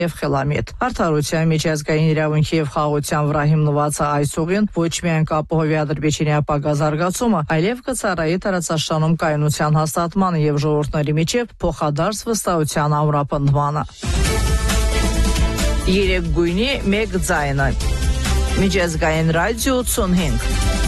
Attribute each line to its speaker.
Speaker 1: եւ խելամիտ։ Արդարության, միջազգային իրավունքի եւ խաղաղության վրա հիմնված այս ուղին ոչ միայն կապահովի Ադրբեջանի ապագա զարգացումը, այլև կծառայի տարածաշրջանում կայունության հաստատմանը եւ ժողովուրդների միջև փոխադարձ վստահության ամրապնդմանը։ 3 գույնի 1 ձայնը։ Միջազգային ռադիո 85